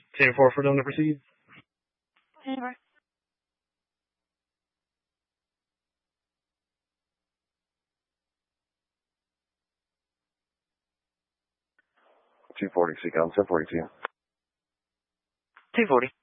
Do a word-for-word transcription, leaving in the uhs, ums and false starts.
ten four for them to proceed. Over. two forty, Seacom, ten forty-two. two forty.